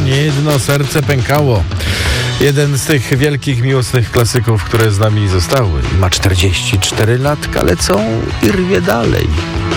niejedno serce pękało. Jeden z tych wielkich, miłosnych klasyków, które z nami zostały. Ma 44 latka, lecą i rwie dalej.